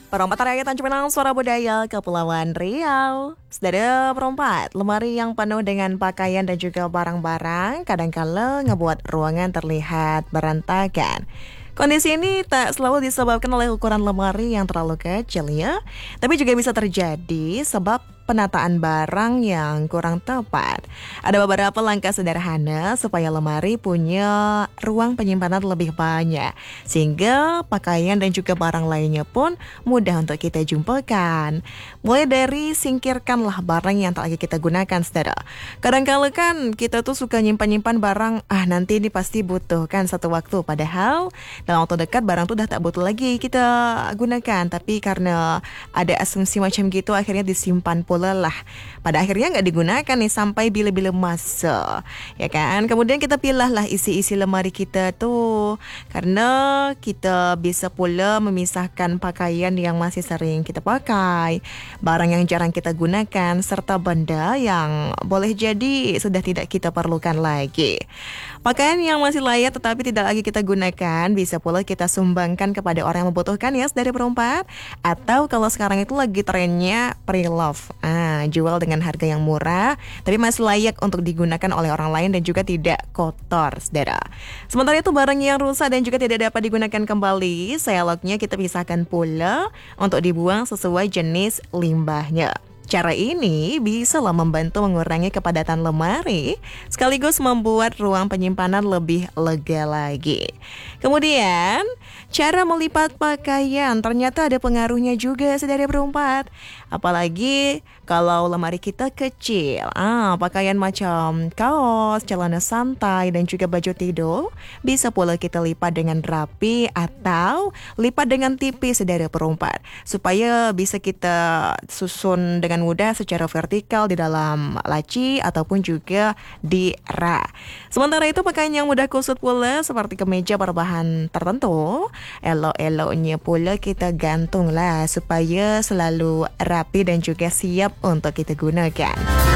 Perompak tarian Tanjung Pinang Suara Budaya Kepulauan Riau. Saudara perompak, lemari yang penuh dengan pakaian dan juga barang-barang kadangkala ngebuat ruangan terlihat berantakan. Kondisi ini tak selalu disebabkan oleh ukuran lemari yang terlalu kecil ya, tapi juga bisa terjadi sebab penataan barang yang kurang tepat. Ada beberapa langkah sederhana supaya lemari punya ruang penyimpanan lebih banyak, sehingga pakaian dan juga barang lainnya pun mudah untuk kita jumpakan. Mulai dari singkirkanlah barang yang tak lagi kita gunakan, saudara. Kadang-kala kan kita tuh suka nyimpan-nyimpan barang, nanti ini pasti butuh kan satu waktu, padahal dalam waktu dekat barang tuh udah tak butuh lagi kita gunakan, tapi karena ada asumsi macam gitu akhirnya disimpan pula lah. Pada akhirnya nggak digunakan nih sampai bila-bila masa, ya kan? Kemudian kita pilihlah isi-isi lemari kita tuh, karena kita bisa pula memisahkan pakaian yang masih sering kita pakai, barang yang jarang kita gunakan, serta benda yang boleh jadi sudah tidak kita perlukan lagi. Pakaian yang masih layak tetapi tidak lagi kita gunakan bisa pula kita sumbangkan kepada orang yang membutuhkan ya, dari perempat. Atau kalau sekarang itu lagi trennya pre-love, jual dengan harga yang murah tapi masih layak untuk digunakan oleh orang lain dan juga tidak kotor, saudara. Sementara itu barang yang rusak dan juga tidak dapat digunakan kembali, seloknya kita pisahkan pula untuk dibuang sesuai jenis limbahnya. Cara ini bisalah membantu mengurangi kepadatan lemari, sekaligus membuat ruang penyimpanan lebih lega lagi. Kemudian, cara melipat pakaian ternyata ada pengaruhnya juga, saudara berempat. Apalagi kalau lemari kita kecil, pakaian macam kaos, celana santai, dan juga baju tidur bisa pula kita lipat dengan rapi atau lipat dengan tipis, saudara berempat, supaya bisa kita susun dengan mudah secara vertikal di dalam laci ataupun juga di rak. Sementara itu pakaian yang mudah kusut pula seperti kemeja berbahan tertentu, elok-eloknya pula kita gantung lah supaya selalu rapi dan juga siap untuk kita gunakan.